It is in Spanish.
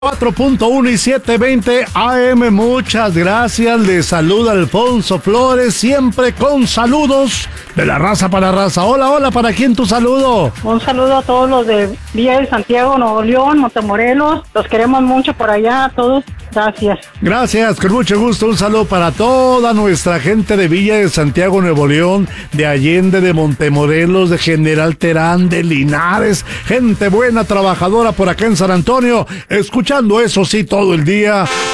4.1 y 7:20 AM, muchas gracias. Les saluda Alfonso Flores, siempre con saludos de la raza para raza. Hola, ¿para quién tu saludo? Un saludo a todos los de Villa de Santiago, Nuevo León, Montemorelos. Los queremos mucho por allá a todos. Gracias. Gracias, con mucho gusto. Un saludo para toda nuestra gente de Villa de Santiago, Nuevo León, de Allende, de Montemorelos, de General Terán, de Linares. Gente buena, trabajadora por acá en San Antonio, escuchando eso sí todo el día.